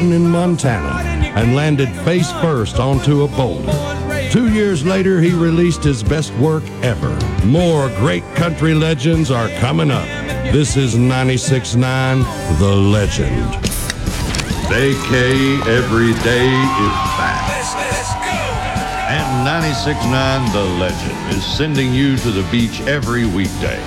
mountain in Montana and landed face first onto a boulder. 2 years later, he released his best work ever. More great country legends are coming up. This is 96.9 The Legend. AK Every Day is back. And 96.9 The Legend is sending you to the beach every weekday.